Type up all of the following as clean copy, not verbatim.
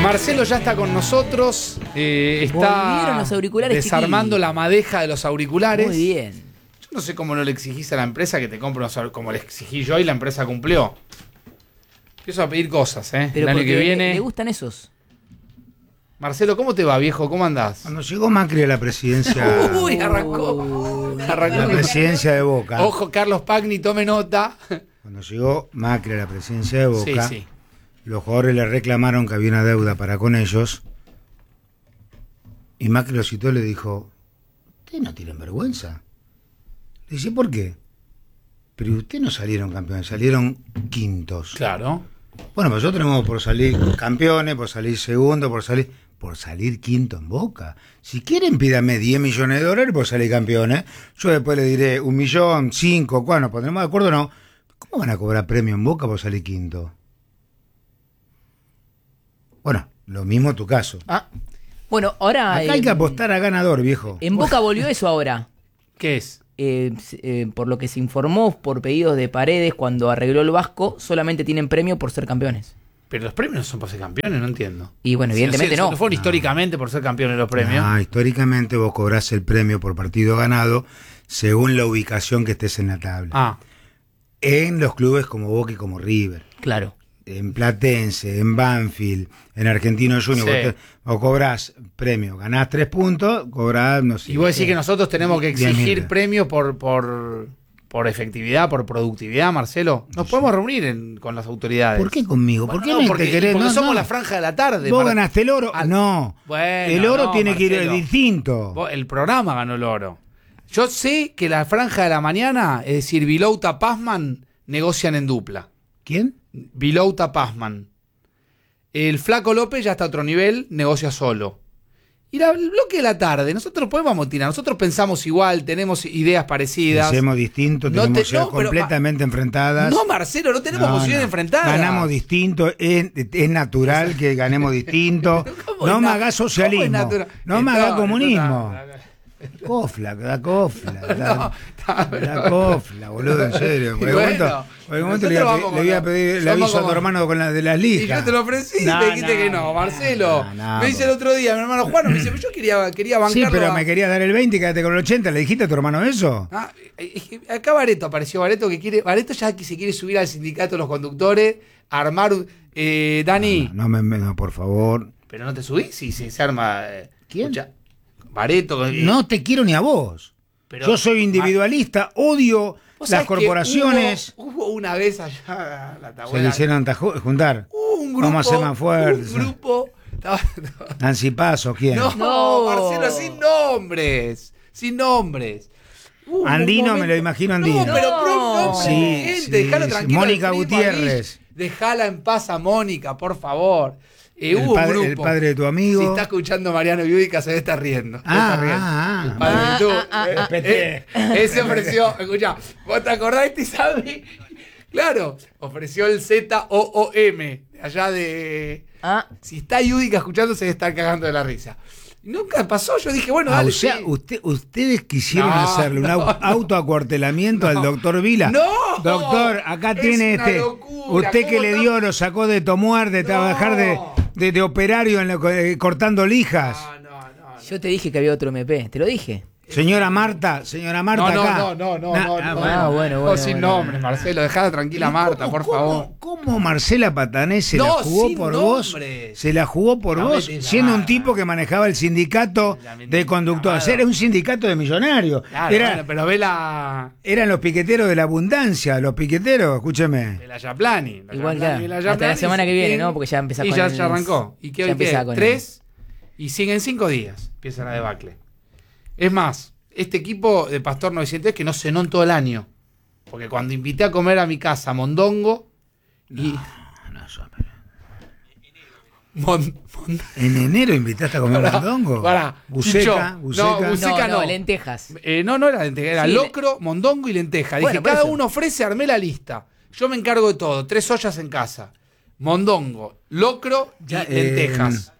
Marcelo ya está con nosotros. Volvieron los Está auriculares desarmando chiquitos. la madeja de los auriculares. Muy bien. Yo no sé cómo no le exigís a la empresa que te compre unos auriculares, como le exigí yo y la empresa cumplió. Empiezo a pedir cosas, ¿eh? Pero el año porque que viene. le gustan esos. Marcelo, ¿cómo te va, viejo? ¿Cómo andás? Cuando llegó Macri a la presidencia, Uy, arrancó. la Arrancó. presidencia de Boca, Ojo, Carlos Pagni, tome nota. cuando llegó Macri a la presidencia de Boca, Sí. los jugadores le reclamaron que había una deuda para con ellos, y Macri lo citó y le dijo: ¿ustedes no tienen vergüenza? Le dice: ¿por qué? Pero ustedes no salieron campeones, salieron quintos. Claro. Bueno, pues nosotros tenemos por salir campeones, por salir segundo, por salir quinto en Boca. Si quieren, pídame 10 millones de dólares por salir campeones. Yo después le diré 1 millón, 5, ¿cuándo? ¿Nos pondremos de acuerdo o no? ¿Cómo van a cobrar premio en Boca por salir quinto? Bueno, lo mismo tu caso. Bueno, ahora... Acá hay que apostar a ganador, viejo. En Boca volvió eso ahora. ¿Qué es? Por lo que se informó por pedidos de Paredes cuando arregló el Vasco, solamente tienen premio por ser campeones. Pero los premios no son por ser campeones, no entiendo. Y bueno, evidentemente Si no. fueron históricamente por ser campeones los premios. Históricamente vos cobrás el premio por partido ganado según la ubicación que estés en la tabla. En los clubes como Boca y como River. Claro. En Platense, en Banfield, en Argentino Junior, Sí. vos cobrás premio, ganás 3 puntos, cobrás, no sé. Y vos decís que nosotros tenemos que 10.000. exigir premios por efectividad, por productividad, Marcelo. Nos podemos reunir con las autoridades. ¿Por qué conmigo? Bueno, ¿Por qué no, no porque, te querés? porque No, somos no. la franja de la tarde. ¿Vos ganaste el oro? No. Bueno, el oro no, tiene que ir Marcelo. distinto. El programa ganó el oro. Yo sé que la franja de la mañana, es decir, Vilouta Pazman, negocian en dupla. ¿Quién? Vilouta Pazman. El Flaco López ya está a otro nivel, negocia solo. Y el bloque de la tarde, nosotros podemos amotinar, nosotros pensamos igual, tenemos ideas parecidas. Pensemos distinto, No tenemos te- ideas no, pero- completamente enfrentadas. No, Marcelo, no tenemos posiciones enfrentadas. Ganamos distinto, es natural que ganemos distinto. ¿Cómo No es me na- hagas cómo es socialismo, natural? no me hagas comunismo. No, Cofla, da cofla. No, está, Da cofla, boludo, en serio. Por el Bueno, momento le nosotros iba vamos le iba a con- pedir el somos aviso a tu como- hermano con la de las Y lijas. yo te lo ofrecí, No, me dijiste que no, no, Marcelo. no, me dice el otro día, mi hermano Juan, me dice, yo quería bancarlo. Sí, pero a- me querías dar el 20 y quédate con el 80. ¿Le dijiste a tu hermano eso? Es que acá Bareto apareció, Bareto ya que se quiere subir al sindicato de los conductores, armar Dani, No, por favor. pero no te subís si se arma. ¿Quién? Bareto. No te quiero ni a vos. Pero- Yo soy individualista, odio Vos las sabés que corporaciones. Hubo una vez allá la Se tabuela. le hicieron juntar. Un grupo, Vamos a ser más fuertes. Un grupo. Nancy Paso, ¿quién? No, No. Marcelo, sin nombres. Sin nombres. Hubo un Andino, momento- me lo imagino Andino. No, pero No. no, Sí, gente, sí, dejalo sí. tranquilo. Mónica al primo Gutiérrez. Alish. Dejala en paz a Mónica, por favor. Hubo un grupo. El padre de tu amigo. Si está escuchando Mariano Viudica, se debe estar riendo. Se Ah, está riendo. ah, El padre de tú. Respeté. Ese ofreció, escuchá, ¿vos te acordás de este Sabi? Claro, ofreció el ZOOM, allá de... Si está Yudica escuchando, se está cagando de la risa. Y nunca pasó, yo dije, bueno, dale. O sea, sí. ustedes quisieron No, hacerle un no, autoacuartelamiento al doctor Vila. No, Doctor, acá es tiene una locura. Usted que ¿Cómo le está? dio, lo sacó de Tomuar, de trabajar de operario cortando lijas. No. Yo te dije que había otro MP, te lo dije. Señora Marta acá. bueno. Vos sin nombres, Marcelo, dejala tranquila a Marta, por favor. ¿Cómo Marcela Patanés se la No, jugó sin por vos? nombres. Se la jugó por No vos, metés la siendo un mano. tipo que manejaba el sindicato de conductores. Era un sindicato de millonarios. Claro, bueno, pero ve la Eran los piqueteros de la abundancia, los piqueteros, escúcheme. de la Yaplani. Igual claro. Hasta la semana que viene, ¿no? Porque ya empezás Y con ya el- arrancó. ¿Y qué ya hoy empezás qué? con 3 y siguen 5 días. Empieza la debacle. Es más, este equipo de Pastor 903 que no cenó en todo el año. Porque cuando invité a comer a mi casa Mondongo y... ¿En enero invitaste a comer mondongo? Pará, Buceca, Chicho. buceca. No, buceca no, no. lentejas. No era lenteja, era Sí, locro, mondongo y lenteja. Dije, Bueno, por cada eso. uno ofrece, armé la lista. Yo me encargo de todo, 3 ollas en casa. Mondongo, locro y Ya, lentejas.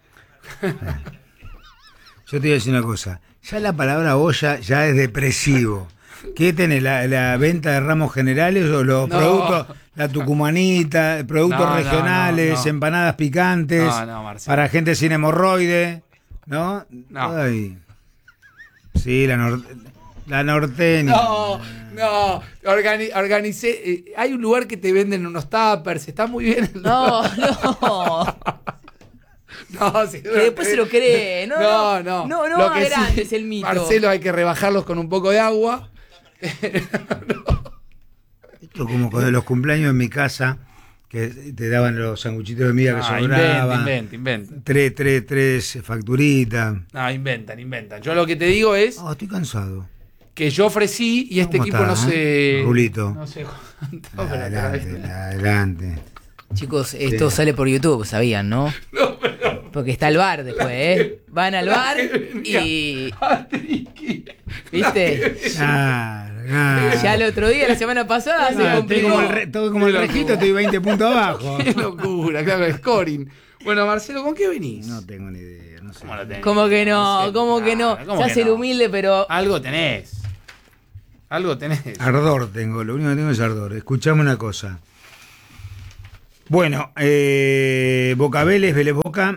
Yo te voy a decir una cosa. Ya la palabra olla ya es depresivo. ¿Qué tenés? ¿La venta de ramos generales o los productos, la tucumanita, productos regionales, no. empanadas picantes, Marcelo. para gente sin hemorroide? ¿No? No. Ay. Sí, la norteña. No, organicé. Hay un lugar que te venden unos tuppers, está muy bien. No. No, sí, Que después se lo cree. No Lo que agrandes sí, el mito. Marcelo, hay que rebajarlos con un poco de agua. Esto como con los cumpleaños en mi casa, que te daban los sanguchitos de miga que sobraban. Inventa. Tres facturitas. No, inventan. Yo lo que te digo es Estoy cansado. que yo ofrecí y este ¿Cómo equipo está, no se... Rulito. No sé cuánto. pero Adelante. Chicos, esto sale por YouTube, sabían, ¿no? No, pero... Porque está el bar después, ¿eh? Van al bar y... ¿Viste? Ya el otro día, la semana pasada, se complicó. Todo como el rejito, estoy 20 puntos abajo. Qué locura, claro, el scoring. Bueno, Marcelo, ¿con qué venís? No tengo ni idea, no sé. ¿Cómo que no? ¿Cómo que no? ¿Cómo Se que hace el no? humilde, pero... Algo tenés. Ardor tengo, lo único que tengo es ardor. Escuchame una cosa. Bueno, Boca Vélez Boca.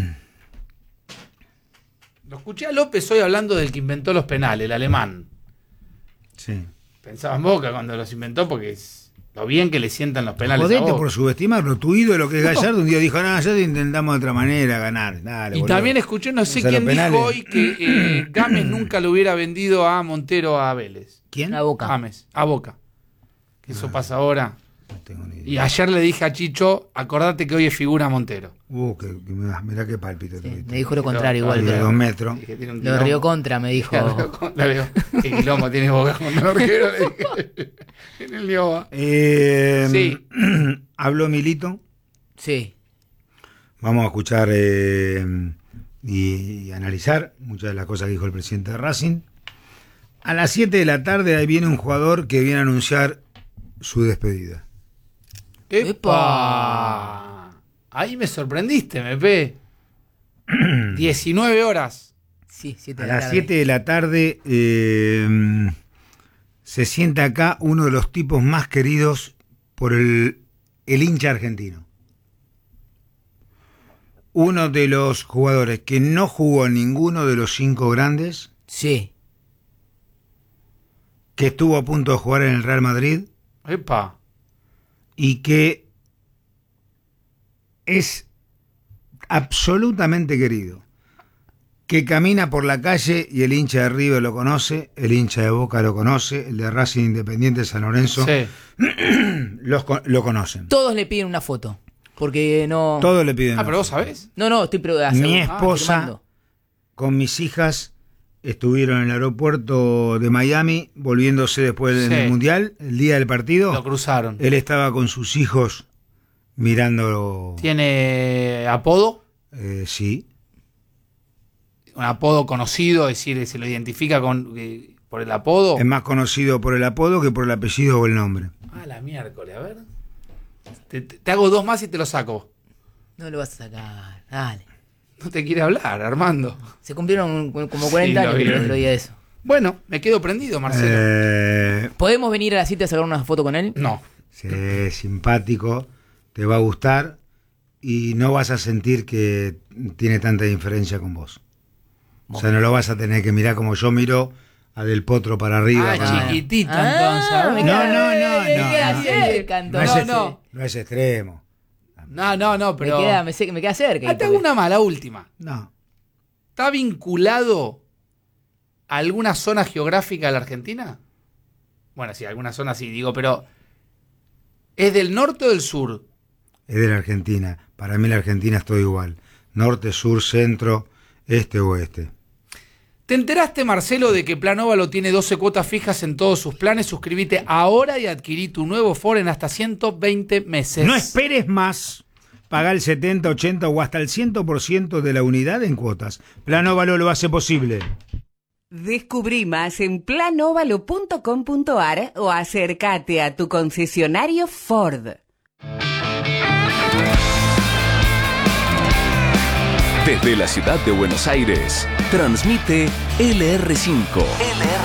Lo escuché a López hoy hablando del que inventó los penales, el alemán. Sí. Pensaba en Boca cuando los inventó porque es lo bien que le sientan los penales a Jodete Boca. por subestimarlo. Tu ídolo que es Gallardo un día dijo, no, ya intentamos de otra manera ganar. Dale, Y boludo. también escuché, no sé O sea, quién los penales. dijo hoy que Gámez nunca le hubiera vendido a Montero a Vélez. ¿Quién? A Boca. Gámez, a Boca. Que eso pasa ahora. No tengo ni idea. Y ayer le dije a Chicho, acordate que hoy es figura Montero. Mirá qué pálpito. Sí, me dijo lo contrario igual, de 2 pero... metros. Dije, tiene un Lo quilombo. río contra, me dijo. Le digo, ¿qué quilombo tiene Boca con el arquero? Le dije, en el Lioba. Sí. Habló Milito. Sí. Vamos a escuchar y analizar muchas de las cosas que dijo el presidente de Racing. A las 7 de la tarde ahí viene un jugador que viene a anunciar su despedida. ¡Epa! Ahí me sorprendiste, Mepe. 19 horas. Sí, 7 A de la las tarde. 7 de la tarde se sienta acá uno de los tipos más queridos por el hincha argentino. Uno de los jugadores que no jugó en ninguno de los 5 grandes, Sí. que estuvo a punto de jugar en el Real Madrid ¡Epa! y que es absolutamente querido. Que camina por la calle y el hincha de River lo conoce, el hincha de Boca lo conoce, el de Racing Independiente San Lorenzo Sí. lo conocen. Todos le piden una foto. Porque no... Todos le piden. Pero vos sabés. No, estoy... Mi esposa afirmando. con mis hijas estuvieron en el aeropuerto de Miami volviéndose después Sí. del Mundial, el día del partido. Lo cruzaron. Él estaba con sus hijos mirando. ¿Tiene apodo? Sí. Un apodo conocido, es decir, se lo identifica por el apodo. Es más conocido por el apodo que por el apellido o el nombre. La miércoles, a ver. Te hago 2 más y te lo saco. No lo vas a sacar. Dale. No te quiere hablar, Armando. Se cumplieron como 40 Sí, años lo vi, el lo otro vi. día de eso. Bueno, me quedo prendido, Marcelo. ¿Podemos venir a la cita a sacar una foto con él? No. Sí, simpático, te va a gustar y no vas a sentir que tiene tanta diferencia con vos. O sea, no lo vas a tener que mirar como yo miro a Del Potro para arriba. Chiquitito, me entonces. queda cerca, entonces. No. No es extremo. No, pero. Me queda cerca. Te hago una mala última. No. ¿Está vinculado a alguna zona geográfica de la Argentina? Bueno, sí, alguna zona sí, digo, pero. ¿Es del norte o del sur? Es de la Argentina. Para mí la Argentina es todo igual. Norte, sur, centro, este, oeste. ¿Te enteraste, Marcelo, de que Plan Óvalo tiene 12 cuotas fijas en todos sus planes? Suscríbete ahora y adquirí tu nuevo Ford en hasta 120 meses. No esperes más. Paga el 70, 80 o hasta el 100% de la unidad en cuotas. Plan Óvalo lo hace posible. Descubrí más en planovalo.com.ar o acércate a tu concesionario Ford. Desde la ciudad de Buenos Aires, transmite LR5.